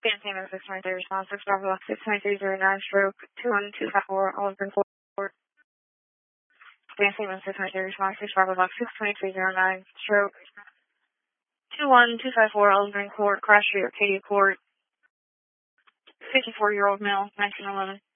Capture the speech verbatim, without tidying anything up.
Band Payment six twenty-three response, six Bravo six twenty-three zero nine stroke two one two five four, Olive Green Court. Band Payment six twenty-three response, six Bravo six twenty-three zero nine stroke two one two five four, Olive Green Court, Crash Street, Arcadia Court. fifty-four-year-old male, nineteen eleven.